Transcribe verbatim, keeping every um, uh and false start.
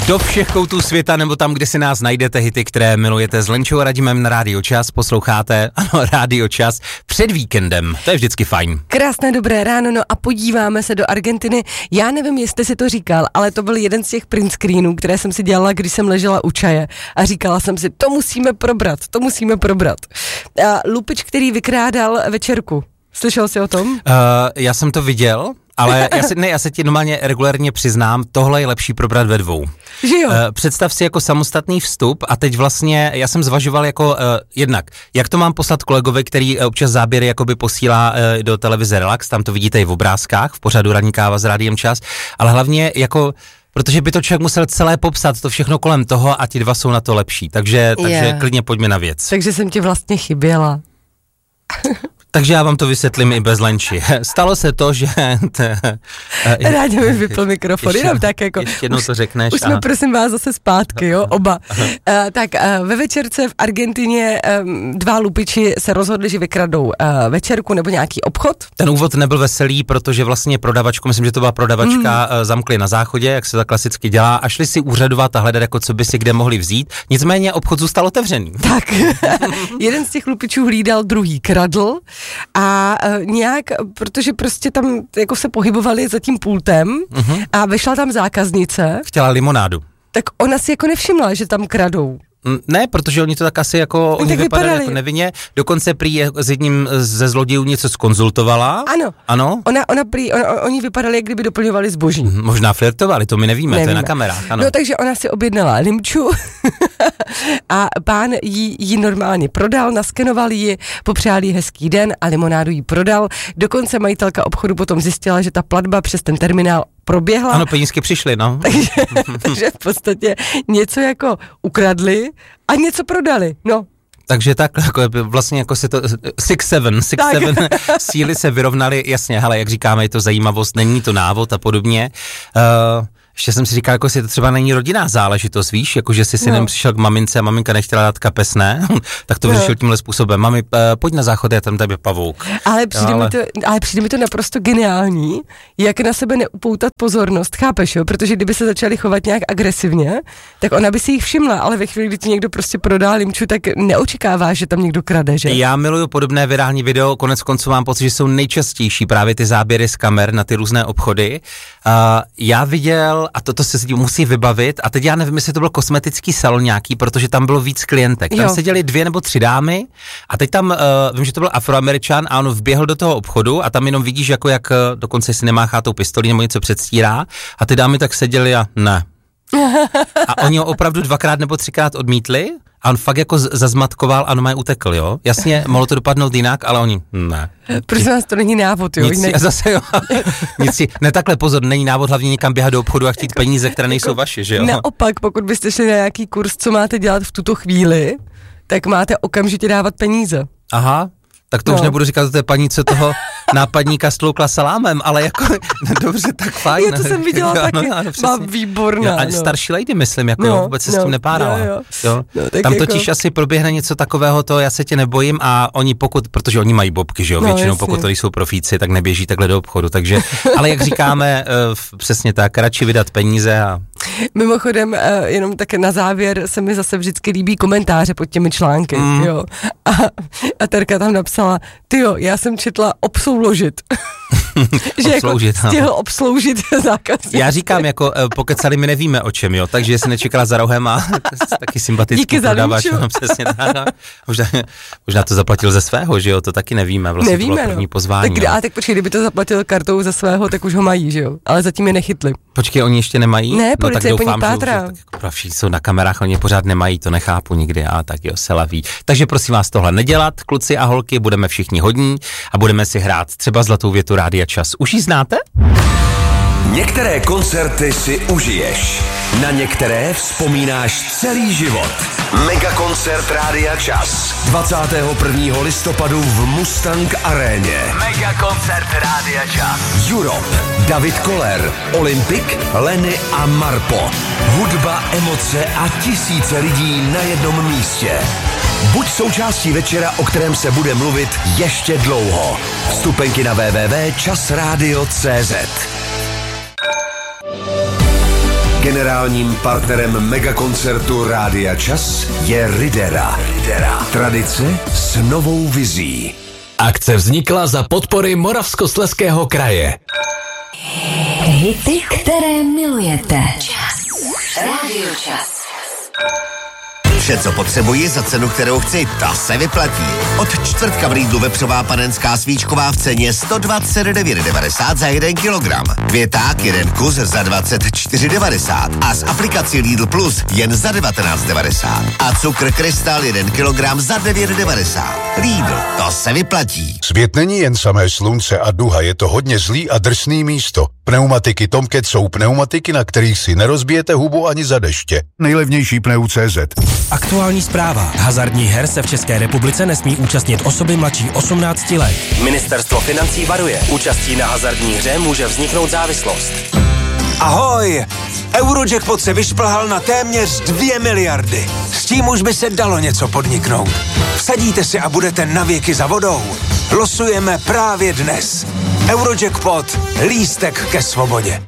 Do všech koutů světa, nebo tam, kde si nás najdete, hity, které milujete, s Lenčou a Radimem na Rádio Čas, posloucháte, ano, Rádio Čas, před víkendem, to je vždycky fajn. Krásné dobré ráno, no a podíváme se do Argentiny. Já nevím, jestli si to říkal, ale to byl jeden z těch print screenů, které jsem si dělala, když jsem ležela u čaje a říkala jsem si, to musíme probrat, to musíme probrat. A lupič, který vykrádal večerku. Slyšel jsi o tom? Uh, já jsem to viděl. Ale já se, ne, já se ti normálně regulérně přiznám, tohle je lepší probrat ve dvou. Že jo? Uh, představ si jako samostatný vstup a teď vlastně, já jsem zvažoval jako uh, jednak, jak to mám poslat kolegovi, který uh, občas záběry jakoby posílá uh, do televize Relax, tam to vidíte i v obrázkách, v pořadu Ranní káva s Rádiem Čas, ale hlavně jako, protože by to člověk musel celé popsat, to všechno kolem toho a ti dva jsou na to lepší, takže, takže yeah. klidně pojďme na věc. Takže jsem ti vlastně chyběla. Takže já vám to vysvětlím i bez Lenči. Stalo se to, že... T, Rádi mi vypl mikrofon, ještě, jenom tak jako... Ještě jednou to řekneš. Už jsme aha. prosím vás zase zpátky, jo, oba. Uh, tak uh, ve večerce v Argentině um, dva lupiči se rozhodli, že vykradou uh, večerku nebo nějaký obchod. Ten úvod nebyl veselý, protože vlastně prodavačku, myslím, že to byla prodavačka, mm. uh, zamkli na záchodě, jak se to klasicky dělá, a šli si úřadovat a hledat, jako co by si kde mohli vzít. Nicméně obchod zůstal otevřený. Tak, jeden z těch lupičů hlídal, druhý kradl. A uh, nějak, protože prostě tam jako se pohybovali za tím pultem uh-huh. a vyšla tam zákaznice. Chtěla limonádu. Tak ona si jako nevšimla, že tam kradou. Ne, protože oni to tak asi jako, oni vypadali, vypadali jako nevinně, dokonce prý s jedním ze zlodějů něco zkonzultovala. Ano, ano? Ona, ona prý, on, oni vypadali, jak kdyby doplňovali zboží. Možná flirtovali, to my nevíme, nevíme, to je na kamerách, ano. No takže ona si objednala limču a pán jí, jí normálně prodal, naskenoval ji, popřál jí hezký den a limonádu jí prodal. Dokonce majitelka obchodu potom zjistila, že ta platba přes ten terminál proběhla. Ano, penízky přišly, no. takže, takže v podstatě něco jako ukradli a něco prodali, no. Takže tak, jako vlastně jako se to, six seven, six seven síly se vyrovnaly, jasně, hele, jak říkáme, je to zajímavost, není to návod a podobně. Uh, Ještě jsem si říkal, jako si to třeba není rodinná záležitost, víš, jako že si synem no. přišel k mamince a maminka nechtěla dát kapesné, tak to no. vyřešil tímhle způsobem. Mami, pojď na záchod, já tam tady pavouk. Ale přijde, ale... Mi to, ale přijde mi to naprosto geniální, jak na sebe neupoutat pozornost, chápeš, jo? Protože kdyby se začali chovat nějak agresivně, tak ona by si jich všimla, ale ve chvíli, kdy ti někdo prostě prodá limču, tak neočekáváš, že tam někdo krade, že? Já miluju podobné virální video, konec konců mám pocit, že jsou nejčastější právě ty záběry z kamer na ty různé obchody. Uh, já viděl a toto se si musí vybavit. A teď já nevím, jestli to byl kosmetický salon nějaký, protože tam bylo víc klientek. Tam jo. seděly dvě nebo tři dámy a teď tam, uh, vím, že to byl Afroameričan a on vběhl do toho obchodu a tam jenom vidíš, jako jak uh, dokonce si nemáchá tou pistolí nebo něco předstírá a ty dámy tak seděly a ne. A oni ho opravdu dvakrát nebo třikrát odmítli a on fakt jako zazmatkoval a normálně utekl, jo. Jasně, mohlo to dopadnout jinak, ale oni ne. Prosím vás, to není návod, jo. Nic si, a zase jo, nic si, ne takhle pozor, není návod hlavně někam běhat do obchodu a chtít peníze, které nejsou vaše, že jo. Naopak, pokud byste šli na nějaký kurz, co máte dělat v tuto chvíli, tak máte okamžitě dávat peníze. Aha. Tak to no. už nebudu říkat, že to je paní, co toho nápadníka stloukla salámem, ale jako, no dobře, tak fajn. Jo, to jsem viděla no, taky, no, no, mám výborná. Jo, a no. starší lady, myslím, jako no, jo, vůbec se no, s tím nepárala. Jo, jo. Jo. No, Tam jako... totiž asi proběhne něco takového, to já se tě nebojím a oni pokud, protože oni mají bobky, že jo, no, většinou jasně. pokud to jsou profíci, tak neběží takhle do obchodu, takže, ale jak říkáme, přesně tak, radši vydat peníze a... Mimochodem, jenom tak na závěr se mi zase vždycky líbí komentáře pod těmi články, mm. jo. A, a Terka tam napsala, tyjo, já jsem četla obsloužit. Že obsloužit, jako stihl obsloužit zákazník. Já říkám, jako pokecali my nevíme o čem, jo, takže jestli nečekala za rohem a taky sympatický prodavač, no, přesně tak. Možná, možná to zaplatil ze svého, že jo, to taky nevíme, vlastně nevíme, to bylo první no. pozvání. Tak, a tak počkej, kdyby to zaplatil kartou ze svého, tak už ho mají, že jo, ale zatím je nechytli. Počkej, oni ještě nemají? Ne, no, tak doufám, že, že tak jako všichni jsou na kamerách, oni pořád nemají, to nechápu nikdy, a tak jo, se laví. Takže prosím vás tohle nedělat, kluci a holky, budeme všichni hodní a budeme si hrát třeba zlatou větu Rádia Čas. Už ji znáte? Některé koncerty si užiješ, na některé vzpomínáš celý život. Megakoncert Rádia Čas. dvacátého prvního listopadu v Mustang Aréně. Megakoncert Rádia Čas. Europe, David Koller, Olympic, Lenny a Marpo. Hudba, emoce a tisíce lidí na jednom místě. Buď součástí večera, o kterém se bude mluvit ještě dlouho. Vstupenky na w w w tečka čas radio tečka cé zet. Generálním partnerem megakoncertu Rádia Čas je Ridera. Ridera. Tradice s novou vizí. Akce vznikla za podpory Moravskoslezského kraje. Hity, které milujete. Čas. Rádio Čas. Vše, co potřebuji za cenu, kterou chci, to se vyplatí. Od čtvrtka v Lidlu vepřová panenská svíčková v ceně sto dvacet devět devadesát za jeden kilogram. Květák jeden kus za dvacet čtyři devadesát a z aplikací Lidl Plus jen za devatenáct devadesát. A cukr Krystal jeden kilogram za devět devadesát. Lidl, to se vyplatí. Svět není jen samé slunce a duha, je to hodně zlý a drsný místo. Pneumatiky Tomcat jsou pneumatiky, na kterých si nerozbijete hubu ani za deště. Nejlevnější pneu tečka cé zet. Aktuální zpráva. Hazardních her se v České republice nesmí účastnit osoby mladší osmnácti let. Ministerstvo financí varuje. Účastí na hazardní hře může vzniknout závislost. Ahoj! Eurojackpot se vyšplhal na téměř dvě miliardy. S tím už by se dalo něco podniknout. Vsadíte si a budete navěky za vodou. Losujeme právě dnes. Eurojackpot. Lístek ke svobodě.